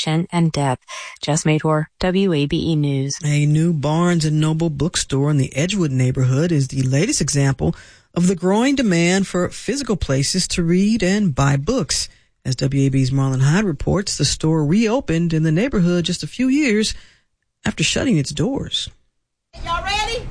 information and depth. Jess Mator, WABE News. A new Barnes & Noble bookstore in the Edgewood neighborhood is the latest example of the growing demand for physical places to read and buy books. As WAB's Marlon Hyde reports, the store reopened in the neighborhood just a few years after shutting its doors. Y'all ready?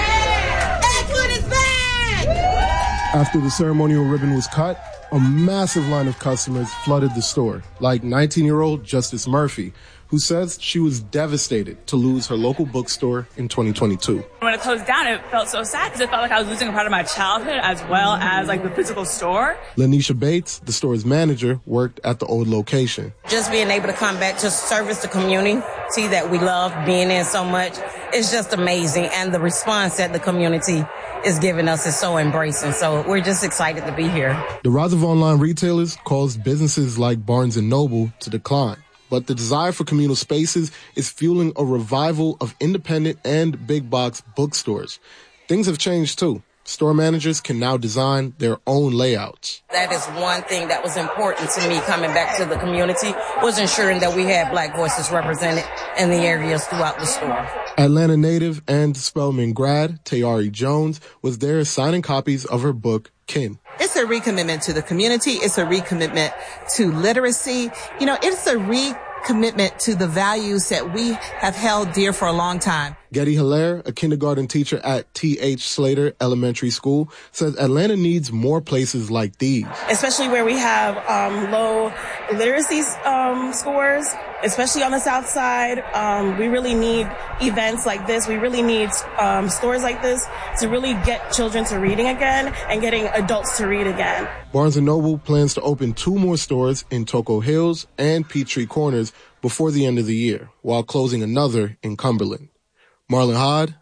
Yeah! Edgewood is back! After the ceremonial ribbon was cut, a massive line of customers flooded the store, like 19-year-old Justice Murphy, who says she was devastated to lose her local bookstore in 2022. When it closed down, it felt so sad because it felt like I was losing a part of my childhood as well as like the physical store. Lanisha Bates, the store's manager, worked at the old location. Just being able to come back to service the community that we love being in so much, it's just amazing. And the response that the community is giving us is so embracing. So we're just excited to be here. The rise of online retailers caused businesses like Barnes & Noble to decline. But the desire for communal spaces is fueling a revival of independent and big box bookstores. Things have changed too. Store managers can now design their own layouts. That is one thing that was important to me coming back to the community, was ensuring that we had Black voices represented in the areas throughout the store. Atlanta native and Spelman grad Tayari Jones was there signing copies of her book, Kin. It's a recommitment to the community. It's a recommitment to literacy. You know, it's a recommitment to the values that we have held dear for a long time. Getty Hilaire, a kindergarten teacher at T.H. Slater Elementary School, says Atlanta needs more places like these. Especially where we have low literacy scores, especially on the South Side. We really need events like this. We really need stores like this to really get children to reading again and getting adults to read again. Barnes & Noble plans to open 2 more stores in Toco Hills and Peachtree Corners before the end of the year, while closing another in Cumberland. Marlon Hodde,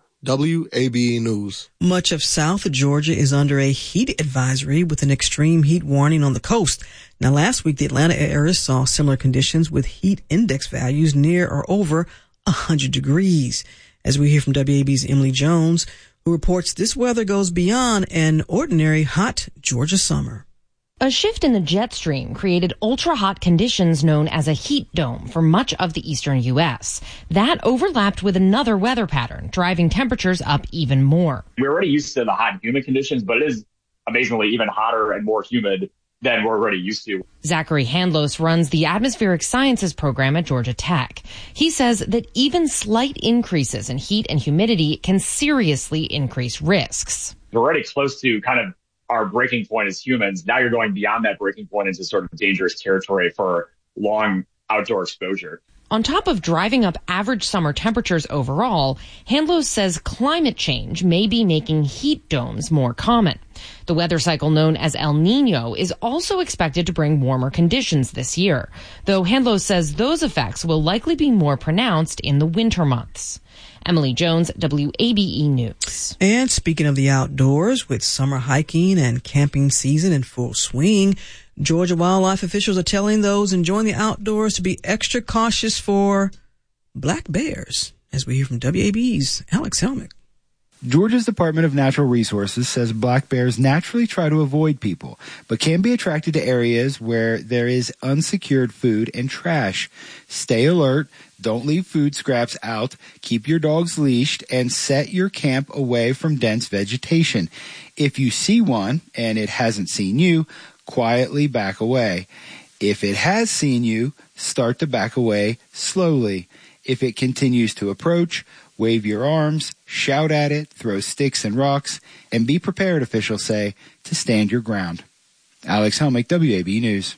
WABE News. Much of South Georgia is under a heat advisory with an extreme heat warning on the coast. Now, last week, the Atlanta area saw similar conditions with heat index values near or over 100 degrees. As we hear from WAB's Emily Jones, who reports this weather goes beyond an ordinary hot Georgia summer. A shift in the jet stream created ultra-hot conditions known as a heat dome for much of the eastern U.S. That overlapped with another weather pattern, driving temperatures up even more. We're already used to the hot and humid conditions, but it is amazingly even hotter and more humid than we're already used to. Zachary Handlos runs the Atmospheric Sciences program at Georgia Tech. He says that even slight increases in heat and humidity can seriously increase risks. We're already close to kind of our breaking point as humans. Now you're going beyond that breaking point into sort of dangerous territory for long outdoor exposure. On top of driving up average summer temperatures overall, Handlos says climate change may be making heat domes more common. The weather cycle known as El Niño is also expected to bring warmer conditions this year, though Handlos says those effects will likely be more pronounced in the winter months. Emily Jones, WABE News. And speaking of the outdoors, with summer hiking and camping season in full swing, Georgia wildlife officials are telling those enjoying the outdoors to be extra cautious for black bears, as we hear from WAB's Alex Helmick. Georgia's Department of Natural Resources says black bears naturally try to avoid people, but can be attracted to areas where there is unsecured food and trash. Stay alert, don't leave food scraps out, keep your dogs leashed, and set your camp away from dense vegetation. If you see one and it hasn't seen you, quietly back away. If it has seen you, start to back away slowly. If it continues to approach, wave your arms, shout at it, throw sticks and rocks, and be prepared, officials say, to stand your ground. Alex Helmick, WABE News.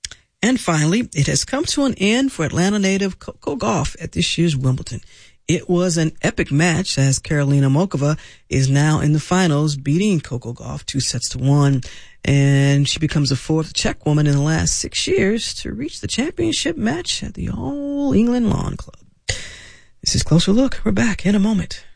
And finally, it has come to an end for Atlanta native Coco Gauff at this year's Wimbledon. It was an epic match as Karolina Muchova is now in the finals, beating Coco Gauff 2-1. And she becomes the 4th Czech woman in the last 6 years to reach the championship match at the All England Lawn Club. This is Closer Look. We're back in a moment.